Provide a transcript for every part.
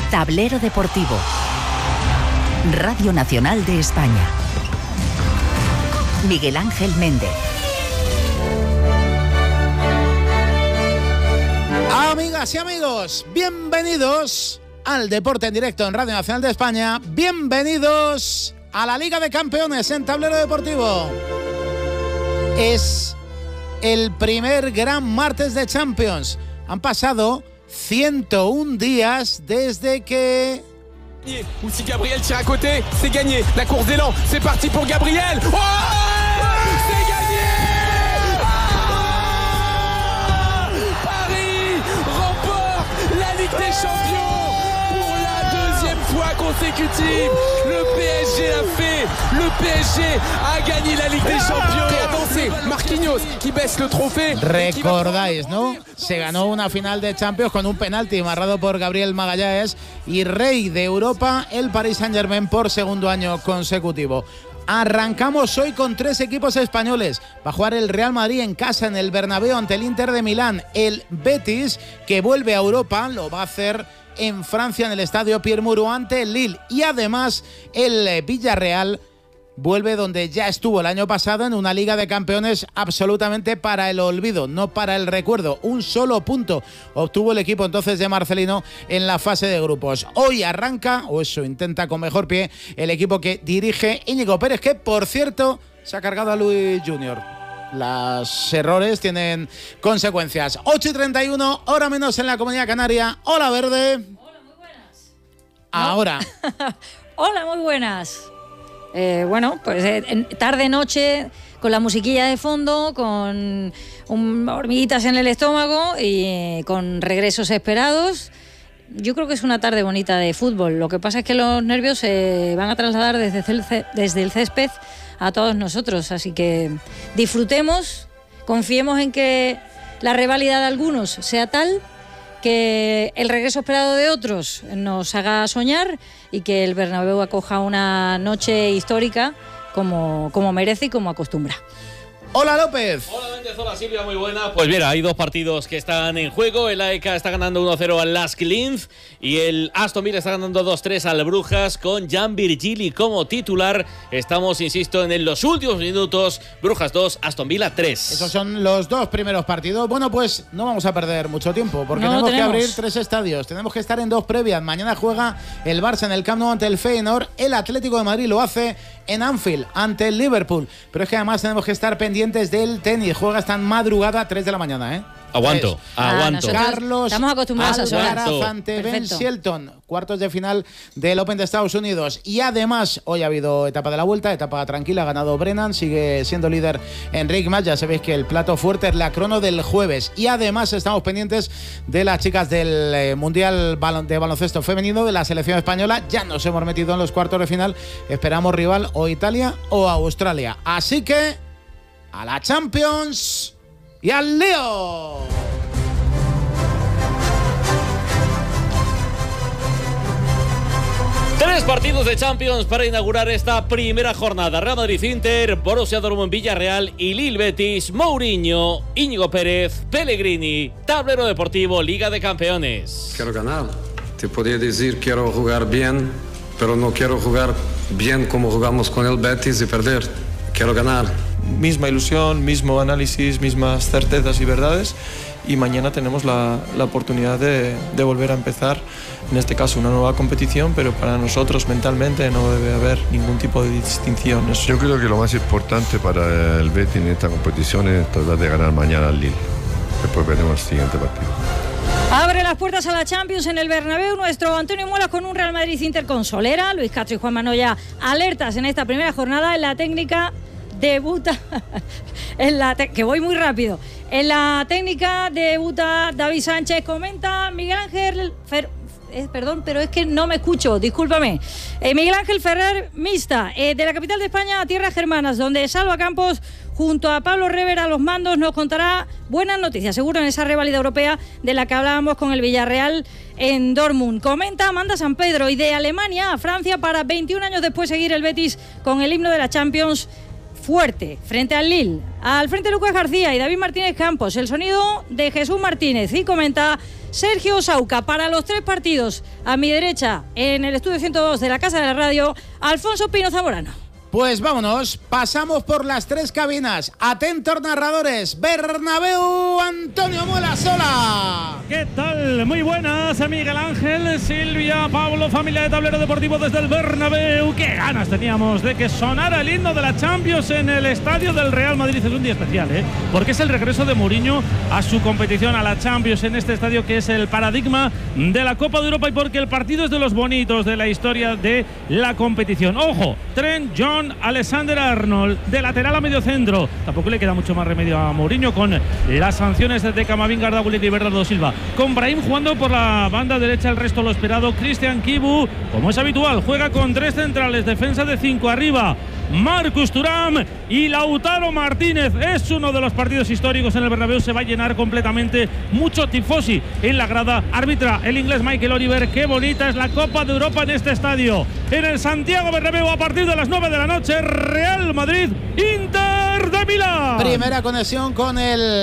Tablero Deportivo. Radio Nacional de España. Miguel Ángel Méndez. Amigas y amigos, bienvenidos al Deporte en Directo en Radio Nacional de España. Bienvenidos a la Liga de Campeones en Tablero Deportivo. Es el primer gran martes de Champions. Han pasado 101 días desde que... Ou si Gabriel tire à côté, c'est gagné. La course d'élan, c'est parti pour Gabriel. Oh, c'est gagné. Paris remporte la Ligue des Champions pour la deuxième fois consécutive. Le PSG a fait, le PSG a gagné la Ligue des Champions. Et avancé, Marquinhos qui baisse le trophée. Recordáis, ¿no? Se ganó una final de Champions con un penalti marcado por Gabriel Magalhães y rey de Europa el Paris Saint-Germain por segundo año consecutivo. Arrancamos hoy con 3 equipos españoles. Va a jugar el Real Madrid en casa en el Bernabéu ante el Inter de Milán. El Betis, que vuelve a Europa, lo va a hacer en Francia en el estadio Pierre Mauroy ante el Lille. Y además el Villarreal vuelve donde ya estuvo el año pasado, en una Liga de Campeones absolutamente para el olvido, no para el recuerdo. Un solo punto obtuvo el equipo entonces de Marcelino en la fase de grupos. Hoy arranca, o eso intenta con mejor pie, el equipo que dirige Íñigo Pérez, que por cierto se ha cargado a Luis Junior. Los errores tienen consecuencias. 8:31, hora menos en la Comunidad Canaria. Hola, Verde. Hola, muy buenas. Ahora. Hola, muy buenas. Bueno, pues tarde-noche, con la musiquilla de fondo, con hormiguitas en el estómago y con regresos esperados. Yo creo que es una tarde bonita de fútbol. Lo que pasa es que los nervios se van a trasladar desde el césped a todos nosotros. Así que disfrutemos, confiemos en que la reválida de algunos sea tal que el regreso esperado de otros nos haga soñar y que el Bernabéu acoja una noche histórica como merece y como acostumbra. Hola, López. Hola, Méndez. Hola, Silvia. Muy buena. Pues mira, hay 2 partidos que están en juego. El AEK está ganando 1-0 al Lask Linz y el Aston Villa está ganando 2-3 al Brujas con Jan Virgili como titular. Estamos, insisto, en los últimos minutos. Brujas 2, Aston Villa 3. Esos son los 2 primeros partidos. Bueno, pues no vamos a perder mucho tiempo porque tenemos que abrir 3 estadios. Tenemos que estar en 2 previas. Mañana juega el Barça en el Camp Nou ante el Feyenoord. El Atlético de Madrid lo hace en Anfield ante el Liverpool. Pero es que además tenemos que estar pendientes del tenis. Juega esta madrugada 3 de la mañana, ¿eh? Aguanto. Carlos estamos acostumbrados a Alcaraz ante Ben Shelton, cuartos de final del Open de Estados Unidos. Y además, hoy ha habido etapa de la vuelta, etapa tranquila, ha ganado Brennan, sigue siendo líder Enric Mas. Ya sabéis que el plato fuerte es la crono del jueves. Y además estamos pendientes de las chicas del Mundial de Baloncesto Femenino de la selección española. Ya nos hemos metido en los cuartos de final. Esperamos rival o Italia o Australia. Así que, a la Champions y al lío. Tres partidos de Champions para inaugurar esta primera jornada. Real Madrid-Inter, Borussia Dortmund-Villarreal y Lille-Betis, Mourinho, Íñigo Pérez, Pellegrini. Tablero Deportivo, Liga de Campeones. Quiero ganar. Te podría decir quiero jugar bien, pero no quiero jugar bien como jugamos con el Betis y perder. Quiero ganar. Misma ilusión, mismo análisis, mismas certezas y verdades, y mañana tenemos la oportunidad de volver a empezar, en este caso una nueva competición, pero para nosotros mentalmente no debe haber ningún tipo de distinción. Yo creo que lo más importante para el Betis en esta competición es tratar de ganar mañana al Lille. Después veremos el siguiente partido. Abre las puertas a la Champions en el Bernabéu nuestro Antonio Muelas con un Real Madrid-Inter con Solera, Luis Castro y Juan Manoya alertas en esta primera jornada. En la técnica debuta que voy muy rápido. En la técnica debuta David Sánchez. Comenta Miguel Ángel perdón, pero es que no me escucho, discúlpame. Miguel Ángel Ferrer, mixta, de la capital de España a tierras germanas, donde Salva Campos junto a Pablo Rever a los mandos nos contará buenas noticias, seguro, en esa reválida europea de la que hablábamos con el Villarreal en Dortmund. Comenta Amanda San Pedro, y de Alemania a Francia para 21 años después seguir el Betis con el himno de la Champions fuerte frente al Lille. Al frente Lucas García y David Martínez Campos. El sonido de Jesús Martínez. Y comenta Sergio Sauca. Para los 3 partidos, a mi derecha, en el estudio 102 de la Casa de la Radio, Alfonso Pino Zamorano. Pues vámonos, pasamos por las 3 cabinas. Atentos narradores, Bernabéu, Antonio Muelasola. ¿Qué tal? Muy buenas, Miguel Ángel, Silvia, Pablo, familia de Tablero Deportivo desde el Bernabéu. Qué ganas teníamos de que sonara el himno de la Champions en el estadio del Real Madrid. Es un día especial, porque es el regreso de Mourinho a su competición, a la Champions, en este estadio que es el paradigma de la Copa de Europa y porque el partido es de los bonitos de la historia de la competición. Ojo, Trent, John, Alexander-Arnold de lateral a medio centro. Tampoco le queda mucho más remedio a Mourinho con las sanciones de Camavinga, Arda Güler y Bernardo Silva. Con Brahim jugando por la banda derecha, el resto lo esperado. Christian Kibu, como es habitual, juega con 3 centrales, defensa de 5 arriba. Marcus Thuram y Lautaro Martínez. Es uno de los partidos históricos en el Bernabéu. Se va a llenar completamente, mucho tifosi en la grada. Arbitra el inglés Michael Oliver. Qué bonita es la Copa de Europa en este estadio, en el Santiago Bernabéu, a partir de las 9 de la noche. Real Madrid, Inter de Milán. Primera conexión con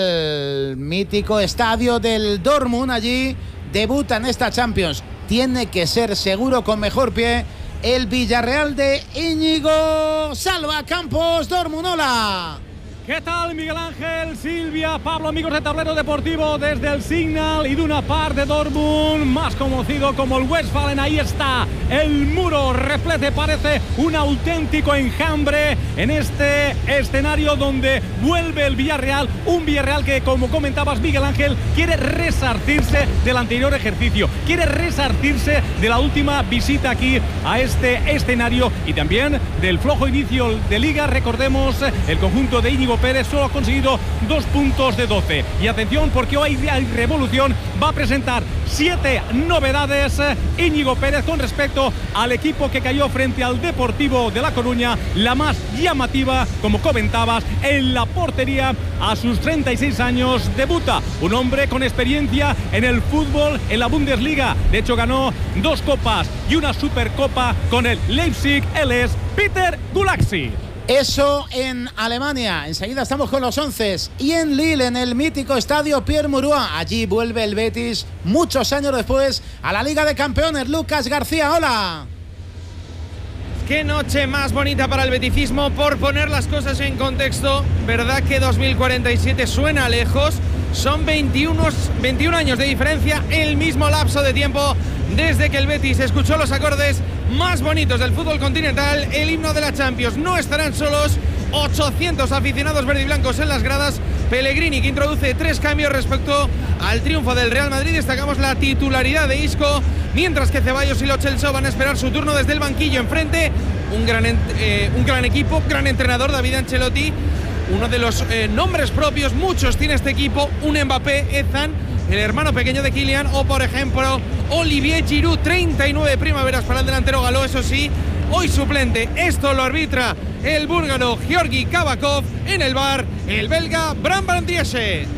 el mítico estadio del Dortmund. Allí debuta en esta Champions. Tiene que ser seguro, con mejor pie, el Villarreal de Íñigo Salva Campos. Dortmund, hola. ¿Qué tal, Miguel Ángel, Silvia, Pablo, amigos de Tablero Deportivo desde el Signal Iduna Park de Dortmund, más conocido como el Westfalen? Ahí está el muro replete, parece un auténtico enjambre en este escenario donde vuelve el Villarreal, un Villarreal que, como comentabas, Miguel Ángel, quiere resarcirse del anterior ejercicio, quiere resarcirse de la última visita aquí a este escenario y también del flojo inicio de Liga. Recordemos, el conjunto de Íñigo Pérez solo ha conseguido 2 puntos de 12. Y atención, porque hoy hay revolución. Va a presentar 7 novedades Íñigo Pérez con respecto al equipo que cayó frente al Deportivo de La Coruña. La más llamativa, como comentabas, en la portería. A sus 36 años debuta un hombre con experiencia en el fútbol, en la Bundesliga. De hecho, ganó 2 copas y una supercopa con el Leipzig. Él es Peter Gulaxi. Eso en Alemania. Enseguida estamos con los 11. Y en Lille, en el mítico estadio Pierre Mauroy. Allí vuelve el Betis, muchos años después, a la Liga de Campeones. Lucas García, hola. Qué noche más bonita para el beticismo. Por poner las cosas en contexto, verdad que 2047 suena lejos. Son 21 años de diferencia, el mismo lapso de tiempo desde que el Betis escuchó los acordes más bonitos del fútbol continental, el himno de la Champions. No estarán solos, 800 aficionados verdiblancos en las gradas. Pellegrini, que introduce 3 cambios respecto al triunfo del Real Madrid. Destacamos la titularidad de Isco, mientras que Ceballos y Lo Celso van a esperar su turno desde el banquillo. Enfrente, un gran equipo, gran entrenador, David Ancelotti. Uno de los nombres propios, muchos tiene este equipo, un Mbappé, Ethan, el hermano pequeño de Kylian, o por ejemplo Olivier Giroud. 39 primaveras para el delantero galó, eso sí, hoy suplente. Esto lo arbitra el búlgaro Georgi Kavakov. En el bar, el belga Bram Van Driese.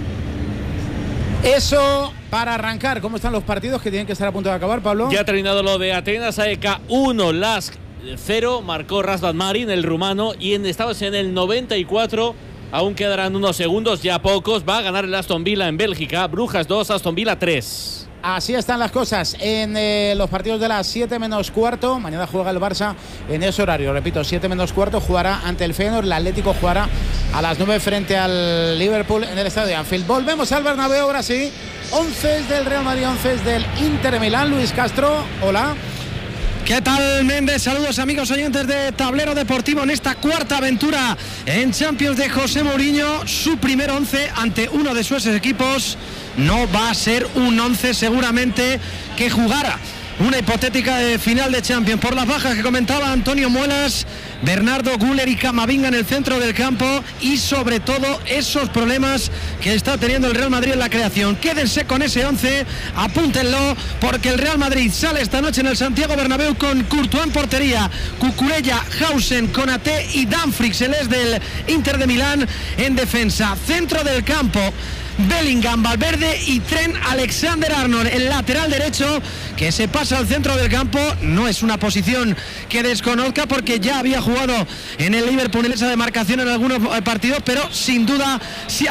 Eso para arrancar. ¿Cómo están los partidos que tienen que estar a punto de acabar, Pablo? Ya ha terminado lo de Atenas, AEK 1, Lask 0, marcó Razvan Marin, el rumano, y estamos en el 94. Aún quedarán unos segundos, ya pocos. Va a ganar el Aston Villa en Bélgica. Brujas 2, Aston Villa 3. Así están las cosas en los partidos de las 7 menos cuarto. Mañana juega el Barça en ese horario. Repito, 7 menos cuarto jugará ante el Feyenoord. El Atlético jugará a las 9 frente al Liverpool en el estadio de Anfield. Volvemos al Bernabéu ahora sí. 11 del Real Madrid, 11 del Inter de Milán. Luis Castro, hola. ¿Qué tal, Méndez? Saludos, amigos oyentes de Tablero Deportivo, en esta cuarta aventura en Champions de José Mourinho. Su primer 11 ante uno de sus equipos. No va a ser un 11 seguramente que jugara una hipotética final de Champions. Por las bajas que comentaba Antonio Muelas, Bernardo Güler y Camavinga en el centro del campo, y sobre todo esos problemas que está teniendo el Real Madrid en la creación. Quédense con ese 11, apúntenlo, porque el Real Madrid sale esta noche en el Santiago Bernabéu con Courtois en portería, Cucurella, Hausen, Konaté y Dumfries, el es del Inter de Milán, en defensa. Centro del campo, Bellingham, Valverde y Trent Alexander-Arnold, el lateral derecho que se pasa al centro del campo. No es una posición que desconozca porque ya había jugado en el Liverpool en esa demarcación en algunos partidos, pero sin duda sí